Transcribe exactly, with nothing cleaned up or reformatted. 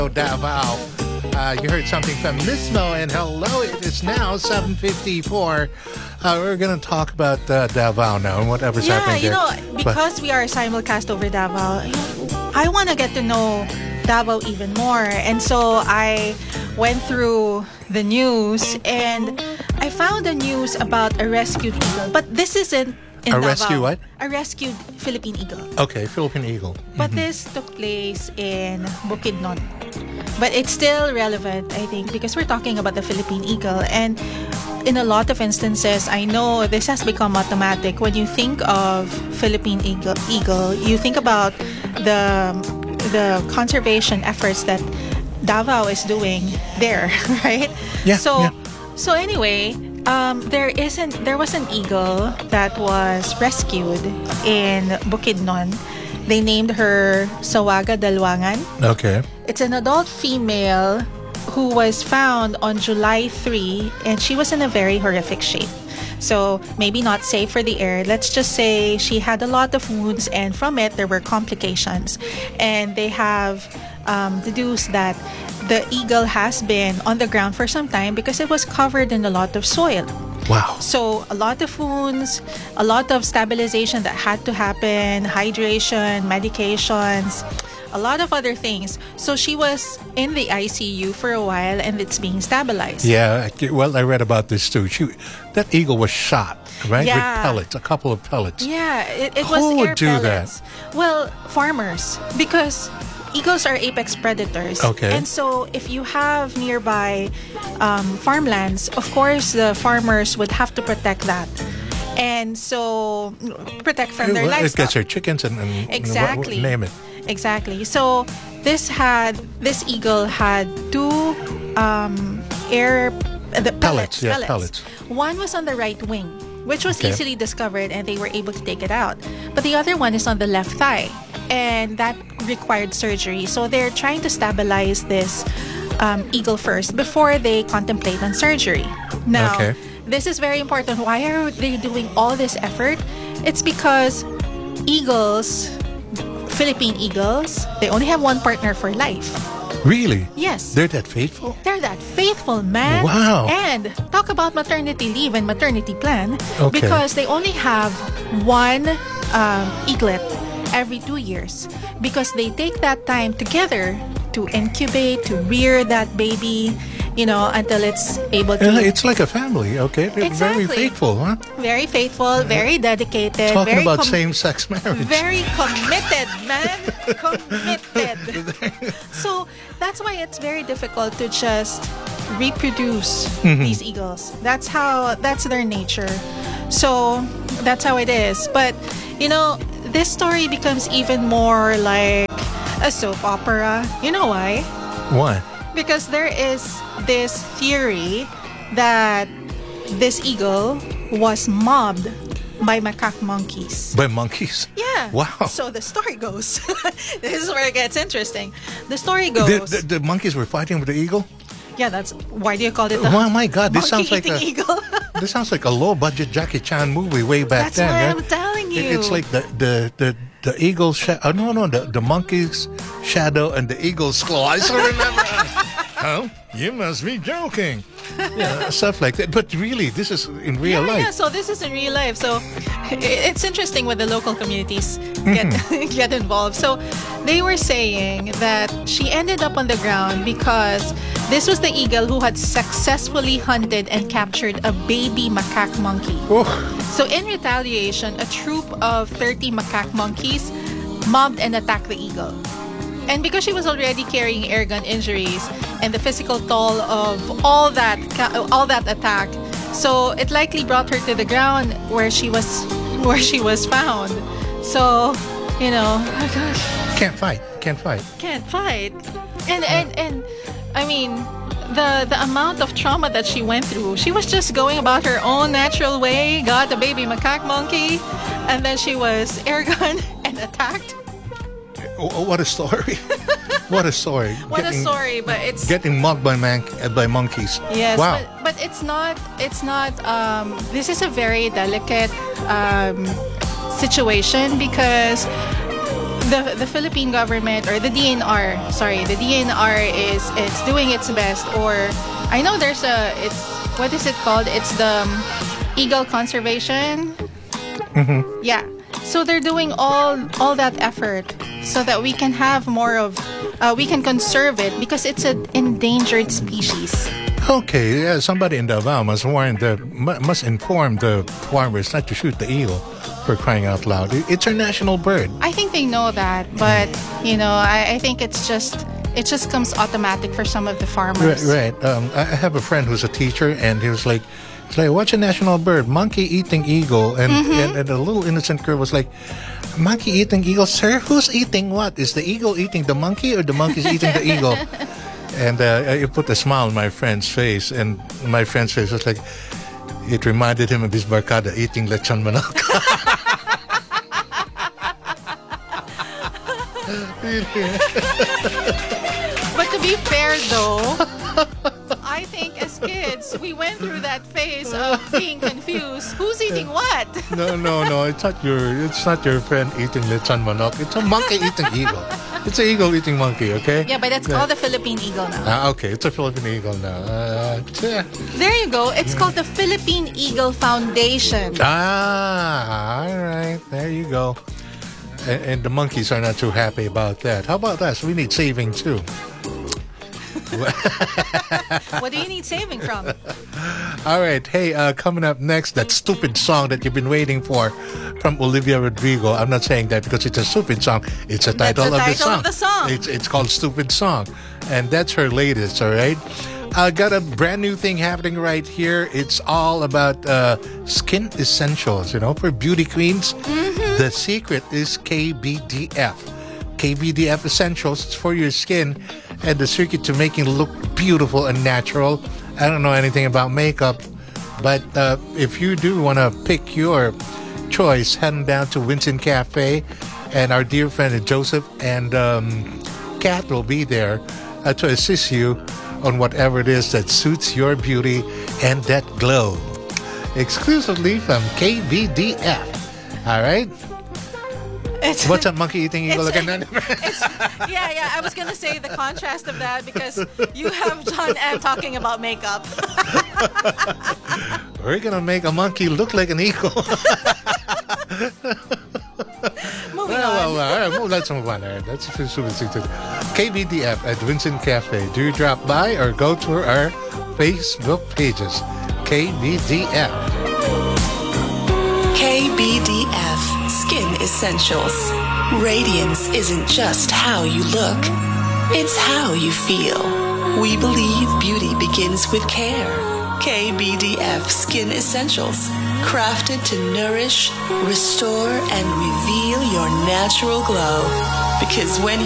Davao. Uh, you heard something from Mismo, and hello, it is now seven fifty-four. Uh, we're going to talk about uh, Davao now and whatever's yeah, happening you there. know, because but, we are simulcast over Davao, I want to get to know Davao even more. And so I went through the news and I found the news about a rescued eagle. But this isn't in a Davao. rescue what? A rescued Philippine eagle. Okay, Philippine eagle. But mm-hmm. this took place in Bukidnon. But it's still relevant, I think, because we're talking about the Philippine eagle. And in a lot of instances, I know this has become automatic. When you think of Philippine eagle, eagle you think about the the conservation efforts that Davao is doing there, right? Yeah. So, yeah. so anyway, um, there isn't there was an eagle that was rescued in Bukidnon. They named her Sawaga Dalwangan. Okay. It's an adult female who was found on July third, and she was in a very horrific shape. So maybe not safe for the air. Let's just say she had a lot of wounds, and from it there were complications. And they have um, deduced that the eagle has been on the ground for some time because it was covered in a lot of soil. Wow. So a lot of wounds, a lot of stabilization that had to happen, hydration, medications, a lot of other things. So she was in the I C U for a while and it's being stabilized. Yeah, well, I read about this too. She, that eagle was shot, right? Yeah. With pellets, a couple of pellets. Yeah, it, it Who was would air do pellets. That? Well, farmers, because eagles are apex predators. Okay. And so if you have nearby um, farmlands, of course the farmers would have to protect that. And so protect from their well, livestock. It gets their chickens and, and exactly. what, what, name it. Exactly. So this had this eagle had two um, air the pellets, pellets, yeah, pellets. pellets. One was on the right wing, which was Okay. easily discovered, and they were able to take it out. But the other one is on the left thigh, and that required surgery. So they're trying to stabilize this um, eagle first before they contemplate on surgery. Now, Okay. this is very important. Why are they doing all this effort? It's because eagles, Philippine eagles, they only have one partner for life. Really? Yes. They're that faithful? They're that faithful, man. Wow. And talk about maternity leave and maternity plan. Okay. Because they only have one um, eaglet every two years. Because they take that time together to incubate, to rear that baby, you know, until it's able to... Yeah, it's like a family, okay? They're Exactly. very faithful, huh? Very faithful, very dedicated. Talking very about com- same-sex marriage. Very committed, man. Committed. So that's why it's very difficult to just reproduce Mm-hmm. these eagles. That's how, that's their nature. So that's how it is. But, you know, this story becomes even more like a soap opera. You know why? Why? Because there is this theory that this eagle was mobbed by macaque monkeys. By monkeys? Yeah. Wow. So the story goes. This is where it gets interesting. The story goes. The, the, the monkeys were fighting with the eagle? Yeah, that's why do you call it the Oh my God, this sounds like monkey-eating a eagle? this sounds like a low-budget Jackie Chan movie way back That's then. why right? I'm telling you. It- It's like the the the the eagle's shadow. Oh, no, no, the the monkey's shadow and the eagle's claw. I still remember. Oh, you must be joking. Yeah, stuff like that. But really, this is in real yeah, life. yeah, so this is in real life. So i- it's interesting when the local communities get Mm-hmm. get involved. So they were saying that she ended up on the ground because this was the eagle who had successfully hunted and captured a baby macaque monkey. Oh, So in retaliation, a troop of thirty macaque monkeys mobbed and attacked the eagle. And because she was already carrying air gun injuries and the physical toll of all that all that attack, so it likely brought her to the ground where she was where she was found. So, you know, oh my gosh, can't fight. Can't fight. can't fight. And and and I mean, the the amount of trauma that she went through. She was just going about her own natural way, got a baby macaque monkey, and then she was airgun and attacked. Oh, what a story! What a story! What a story, but it's Getting mugged by man uh, by monkeys. yes, Wow. but, but it's not it's not um this is a very delicate um situation because the the Philippine government or the D N R, sorry, the D N R is it's doing its best. Or I know there's a it's what is it called? It's the um, eagle conservation. Mm-hmm. Yeah. So they're doing all all that effort so that we can have more of uh, we can conserve it because it's an endangered species. Okay, yeah, somebody in Davao must warn the mu- must inform the farmers not to shoot the eagle, for crying out loud. It- It's our national bird. I think they know that, but you know, I, I think it's just it just comes automatic for some of the farmers. Right, right. Um, I I have a friend who's a teacher, and he was like, "It's like, what's a national bird? Monkey eating eagle." And, and and a little innocent girl was like, "Monkey eating eagle, sir? Who's eating what? Is the eagle eating the monkey, or the monkey's eating the eagle?" And uh, it put a smile on my friend's face, and my friend's face was like, it reminded him of his barkada eating lechon manok. But to be fair, though, I think as kids we went through that phase of being confused. Who's eating what? No, no, no. It's not your. It's not your friend eating lechon manok. It's a monkey eating eagle. It's an eagle eating monkey. Okay. Yeah, but it's called the Philippine eagle now. Ah, okay. It's a Philippine eagle now. Uh, tja. There you go. It's called the Philippine Eagle Foundation. Ah, all right. There you go. And, and the monkeys are not too happy about that. How about us? We need saving too. What do you need saving from? All right. Hey, uh, coming up next, that stupid song that you've been waiting for from Olivia Rodrigo. I'm not saying that because it's a stupid song. It's a title, the of, the title song. of the song. It's, it's called Stupid Song. And that's her latest, all right? I got a brand new thing happening right here. It's all about uh, skin essentials, you know, for beauty queens. Mm-hmm. The secret is K B D F. K B D F Essentials for your skin and the secret to making it look beautiful and natural. I don't know anything about makeup, but uh, if you do want to pick your choice, head down to Winston Cafe, and our dear friend Joseph and um, Kat will be there uh, to assist you on whatever it is that suits your beauty and that glow. Exclusively from K B D F. All right? It's, What's a monkey eating eagle It's- again? it's, yeah, yeah. I was gonna say the contrast of that because you have John M talking about makeup. We're gonna make a monkey look like an eagle. Moving well, well, on. well, all right, well, let's move on. All right, that's super secret. K B D F at Vincent Cafe. Do you drop by or go to our Facebook pages? K B D F. K B D F Skin Essentials. Radiance isn't just how you look, it's how you feel. We believe beauty begins with care. K B D F Skin Essentials. Crafted to nourish, restore, and reveal your natural glow. Because when